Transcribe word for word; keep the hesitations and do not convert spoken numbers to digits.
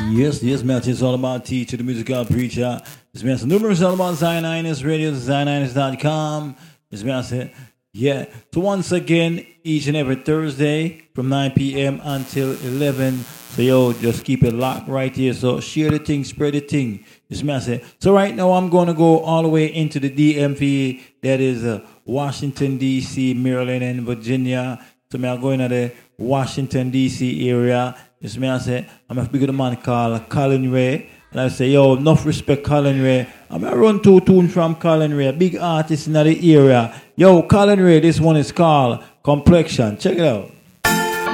Yes, yes, man. It's all about teacher, the musical preacher. This man said, numerous all about Zionist Radio, Zionist dot com. This man said, yeah. So once again, each and every Thursday from nine p.m. until eleven. So yo, just keep it locked right here. So share the thing, spread the thing. This man said, so right now I'm going to go all the way into the D M V. That is uh, Washington, D C, Maryland, and Virginia. So I'm going to the Washington, D C area. This man said, I'm a big man called Colin Ray. And I say, yo, enough respect, Colin Ray. I'm going to run two tunes from Colin Ray, a big artist in the area. Yo, Colin Ray, this one is called Complexion. Check it out.